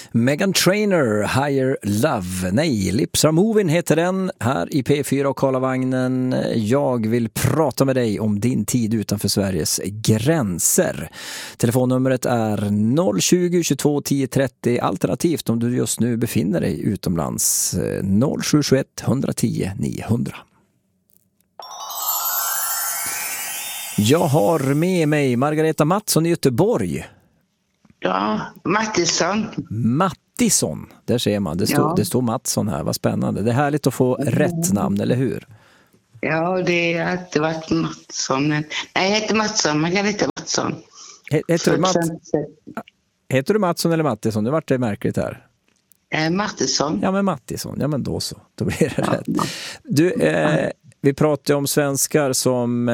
Meghan Trainor, Higher Love. Nej, Lips Are Moving heter den här i P4 och Karlavagnen. Jag vill prata med dig om din tid utanför Sveriges gränser. Telefonnumret är 020 22 10 30. Alternativt om du just nu befinner dig utomlands 0721 110 900. Jag har med mig Margareta Mattsson i Göteborg. Ja, Mattisson, där ser man. Det står Mattsson här, vad spännande. Det är härligt att få rätt namn, eller hur? Ja, det har alltid varit Mattsson. Nej, jag heter Mattsson, Margareta Mattsson. Heter du Mattsson eller Mattisson? Det vart det märkligt här. Mattisson. Ja, men Mattisson. Ja, men då så. Då blir det rätt. Du, vi pratar om svenskar som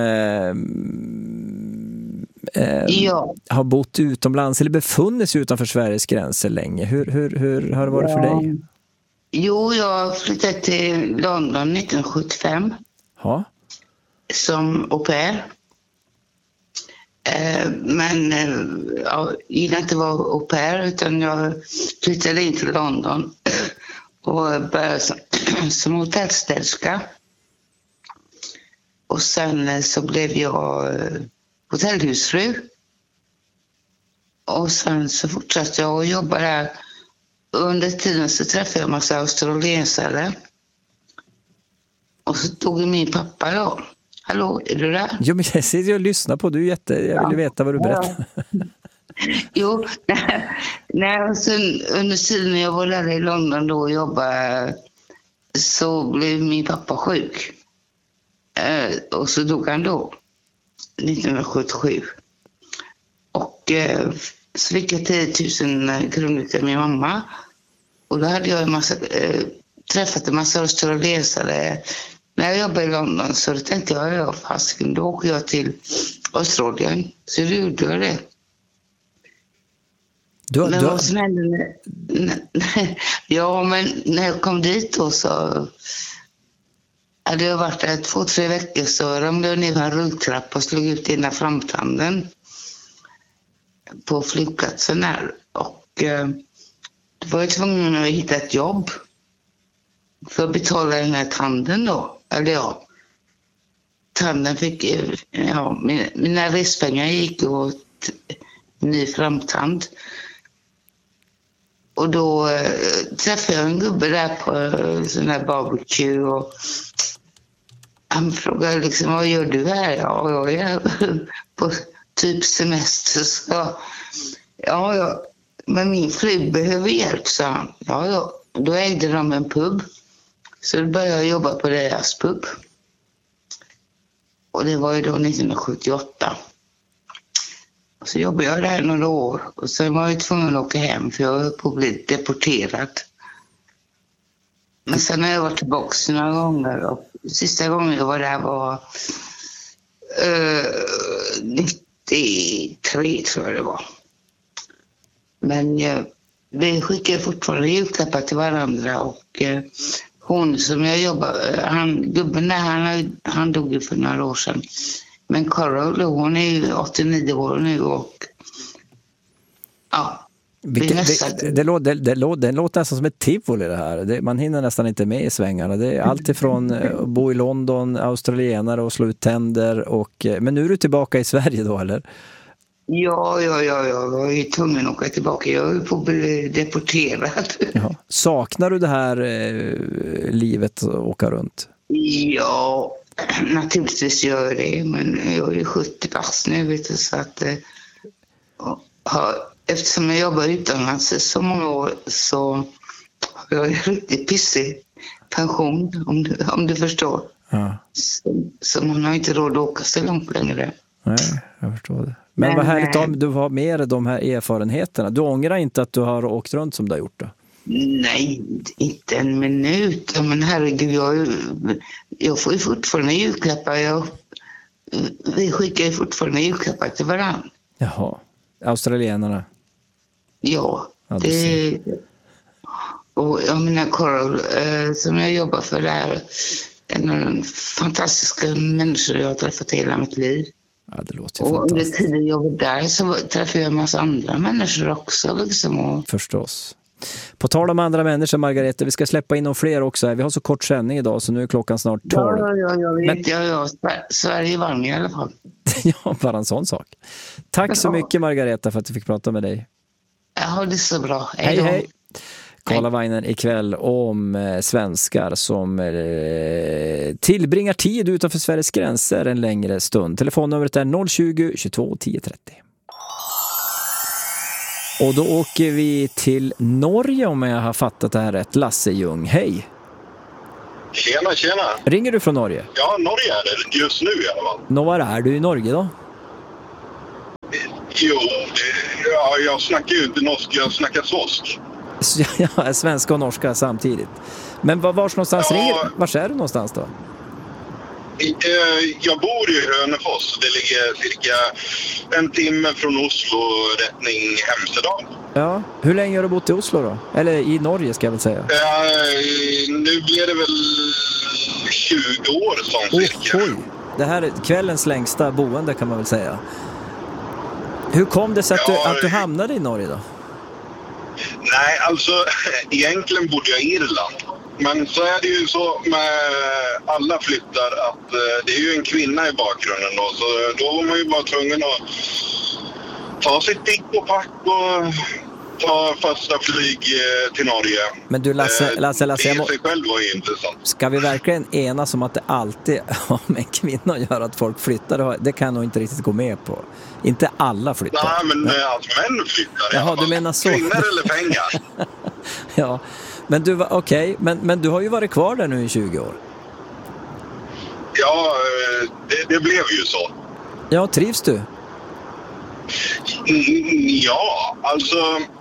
har bott utomlands eller befunnit sig utanför Sveriges gränser länge. Hur har det varit för dig? Jo, jag flyttade till London 1975 som au pair. Men jag gillade inte att vara au pair, utan jag flyttade in till London och började som hotellstäderska. Och sen så blev jag hotellhusfru. Och sen så fortsatte jag att jobba där. Under tiden så träffade jag en massa australiensare. Och så tog min pappa då. Hallå, är du där? Jo, men jag sitter och lyssnar på. Du jag vill veta vad du berättar. Jo, nej, sen under tiden jag var där i London då och jobbade så blev min pappa sjuk. Och så dog han då 1977. Och så fick jag 10 000 kronor till min mamma. Och då hade jag träffat en massa australiensare. När jag jobbade i London så tänkte jag fasken, då åker jag till Australien. Så då gjorde jag det. Men när jag kom dit då så hade jag varit där 2-3 veckor, så ramlade jag ner en rulltrapp och slog ut ena framtanden på flygplatsen här. Och då var jag tvungen att hitta ett jobb för att betala den här tanden då. Eller tanden fick, mina respengar gick åt ny framtand. Och då träffade jag en gubbe där på sån här barbecue och han frågade liksom, vad gör du här? Ja, jag är på typ semester. Så, men min fru behöver hjälp, sa han. Ja. Då ägde de en pub. Så då började jag jobba på deras pub. Och det var ju då 1978. Och så jobbade jag där några år. Och sen var jag tvungen att åka hem för jag var på att bli deporterad. Men sen har jag varit tillbaka några gånger. Och sista gången jag var där var 93 tror jag det var. Men vi skickade fortfarande julklappar till varandra. Och hon som jag jobbar, gubben där, han dog ju för några år sedan. Men Carol, hon är ju 89 år nu och det låter nästan som ett tivoli det här. Man hinner nästan inte med i svängarna. Det är allt ifrån att bo i London, australienare och slå ut tänder. Men nu är du tillbaka i Sverige då, eller? Ja, jag är tvungen att åka tillbaka. Jag är på att bli deporterad. Ja. Saknar du det här livet att åka runt? Ja, naturligtvis gör jag det. Men jag är 70 pass nu, vet du, så att eftersom jag jobbar utomlands så många år så har jag en riktigt pissig pension, om du förstår. Ja. Så man har inte råd att åka så långt längre. Nej, jag förstår det. Men vad härligt om du har med dig de här erfarenheterna. Du ångrar inte att du har åkt runt som du har gjort då? Nej, inte en minut. Men herregud, jag får ju fortfarande julklappar. Vi skickar ju fortfarande julklappar till varandra. Jaha, australienarna? Ja, och jag menar Carol som jag jobbar för där, en av de fantastiska människor jag har träffat i hela mitt liv. Ja, det låter och under tiden jag var där så träffade jag en massa andra människor också. Liksom, Förstås. På tal om andra människor, Margareta, vi ska släppa in fler också. Vi har så kort sändning idag så nu är klockan snart 12. Ja, jag vet. Ja, Sverige vann i alla fall. Ja, bara en sån sak. Tack så mycket, Margareta, för att du fick prata med dig. Ja, det är så bra. Hej. Karlavagnen ikväll om svenskar som tillbringar tid utanför Sveriges gränser en längre stund. Telefonnumret är 020 22 10 30. Och då åker vi till Norge om jag har fattat det här rätt. Lasse Ljung, hej! Tjena! Ringer du från Norge? Ja, Norge är det just nu i alla fall. Var är du i Norge då? Jo, jag snackar ju inte norsk, jag snackar svensk. Ja, svenska och norska samtidigt. Men vars någonstans vars är du någonstans då? Jag bor i Hönefors. Det ligger cirka 1 timme från Oslo, rättning Hemsedal. Ja, hur länge har du bott i Oslo då? Eller i Norge ska jag väl säga. Nu blir det väl 20 år som cirka. Oj. Det här är kvällens längsta boende kan man väl säga. Hur kom det sig att du hamnade i Norge då? Nej, alltså egentligen bodde jag i Irland. Men så är det ju så med alla flyttar att det är ju en kvinna i bakgrunden då. Så då var man ju bara tvungen att ta sitt pick och pack och ta första flyg till Norge. Men du Lasse, det sig själv var ju intressant. Ska vi verkligen enas om att det alltid har med en kvinna att göra att folk flyttar? Det kan jag nog inte riktigt gå med på. Inte alla flyttar. Nej, men att män flyttar. Jaha, du menar så. Kvinnor eller pengar. Ja, men du var okej. Men du har ju varit kvar där nu i 20 år. Ja, det blev ju så. Ja, trivs du? Ja, alltså...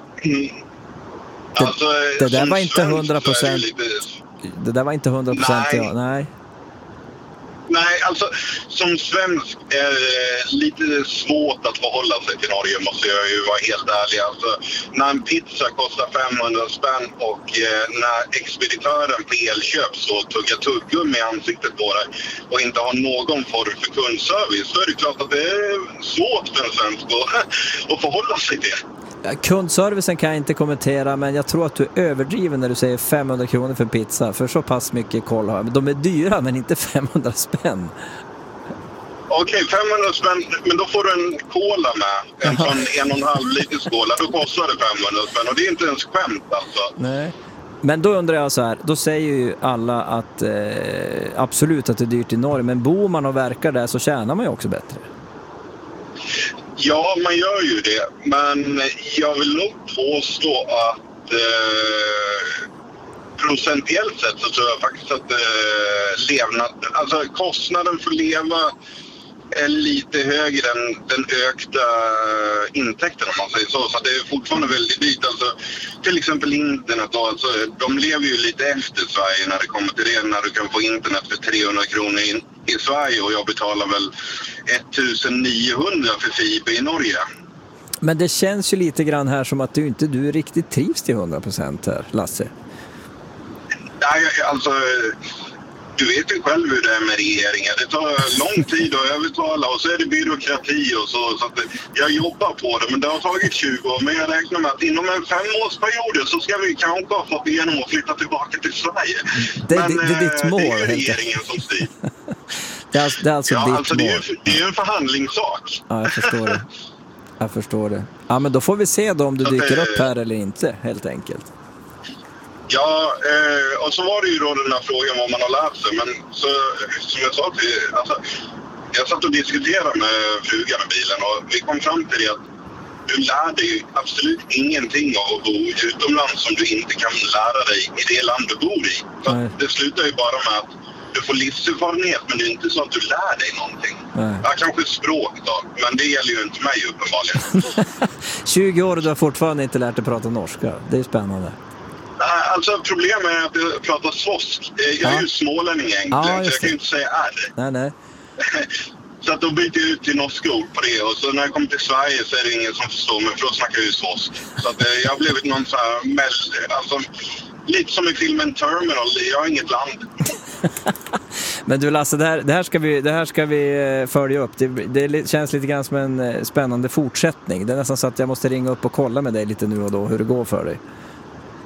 Det där var inte 100%. Det där var inte 100%. Ja, nej. Nej, alltså som svensk är det lite svårt att förhålla sig till Norge, måste jag ju vara helt ärlig. Alltså, när en pizza kostar 500 spänn och när expeditören på Elköp så tuggar tuggum i ansiktet på dig och inte har någon form för kundservice, så är det klart att det är svårt för en svensk att förhålla sig till. Kundservicen kan jag inte kommentera, men jag tror att du är överdriven när du säger 500 kronor för pizza, för så pass mycket koll har jag. De är dyra men inte 500 spänn. Okej, 500 spänn, men då får du en cola med, en sån 1,5 liters cola, då kostar det 500 spänn och det är inte ens skämt alltså. Nej. Men då undrar jag så här, då säger ju alla att absolut att det är dyrt i Norge, men bor man och verkar där så tjänar man ju också bättre. Ja, man gör ju det. Men jag vill nog påstå att procentuellt sett så tror jag faktiskt att alltså kostnaden för att leva är lite högre än den ökta intäkten om man säger så. Så det är fortfarande väldigt dyrt. Alltså, till exempel internet då, alltså, de lever ju lite efter Sverige när det kommer till det. När du kan få internet för 300 kronor i Sverige och jag betalar väl 1900 för fiber i Norge. Men det känns ju lite grann här som att du riktigt trivs till 100% här, Lasse. Nej, alltså... Du vet ju själv hur det är med regeringen. Det tar lång tid att övertala och så är det byråkrati och så att jag jobbar på det. Men det har tagit 20 år. Men jag räknar med att inom en 5-årsperiod så ska vi kanske ha fått igenom att flytta tillbaka till Sverige. Det är ditt mål. Det är ju regeringen som styr. Det är alltså ditt mål. Det är ju en förhandlingssak. Ja, jag förstår det. Ja, men då får vi se då om du dyker upp här eller inte, helt enkelt. Ja, och så var det ju då den här frågan vad man har lärt sig. Men så, som jag sa till, alltså, jag satt och diskuterade med frugan i bilen och vi kom fram till det att du lär dig absolut ingenting av att bo utomlands som du inte kan lära dig i det land du bor i. Så det slutar ju bara med att du får livserfarenhet, men det är inte så att du lär dig någonting. Ja, kanske språk då, men det gäller ju inte mig uppenbarligen. 20 år och du har fortfarande inte lärt dig prata norska. Det är spännande. Alltså problemet är att jag pratar svensk. Jag är ju smålänning egentligen, så jag kan ju inte säga R. Nej. Så att då byter jag ut till norska ord på det. Och så när jag kommer till Sverige så är det ingen som förstår mig, för då snackar jag ju svensk. Så att jag har blivit någon så här alltså, lite som i filmen Terminal, jag har inget land. Men du Lasse, det här ska vi följa upp. Det känns lite grann som en spännande fortsättning. Det är nästan så att jag måste ringa upp och kolla med dig lite nu och då hur det går för dig.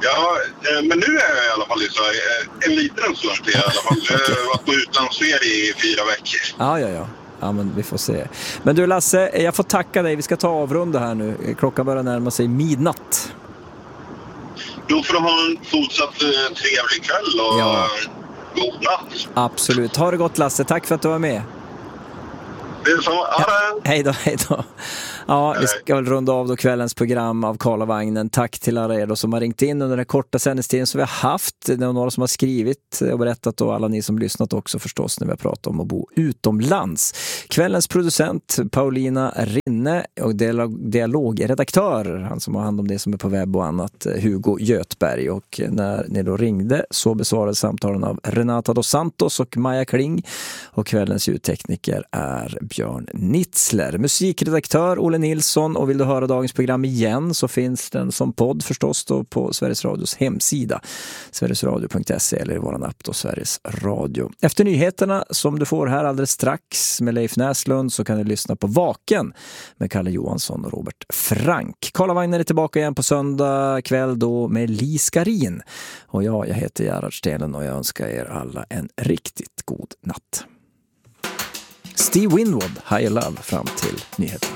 Ja, men nu är jag i alla fall i Sverige. En liten stund till i alla fall. Jag har varit på utlandsferie i 4 veckor. Ja, men vi får se. Men du Lasse, jag får tacka dig. Vi ska ta avrunda här nu. Klockan börjar närma sig midnatt. Då får du ha en fortsatt trevlig kväll och god natt. Absolut. Ha det gott Lasse. Tack för att du var med. Det är så. Hej då. Ja, vi ska väl runda av då kvällens program av Karlavagnen. Tack till alla er då som har ringt in under den korta sändningstiden som vi har haft. Det är några som har skrivit och berättat och alla ni som lyssnat också förstås när vi har pratat om att bo utomlands. Kvällens producent Paulina Rinne och dialogredaktör, han som har hand om det som är på webb och annat, Hugo Götberg. Och när ni då ringde så besvarade samtalen av Renata dos Santos och Maja Kling. Och kvällens ljudtekniker är Björn Nitzler. Musikredaktör Olle Nilsson, och vill du höra dagens program igen så finns den som podd förstås då på Sveriges Radios hemsida sverigesradio.se eller i våran app då Sveriges Radio. Efter nyheterna som du får här alldeles strax med Leif Näslund så kan du lyssna på Vaken med Kalle Johansson och Robert Frank. Karlavagnen är tillbaka igen på söndag kväll då med Li Skarin. Och jag heter Gerhard Stenen och jag önskar er alla en riktigt god natt. Steve Winwood, Higher Love fram till nyheterna.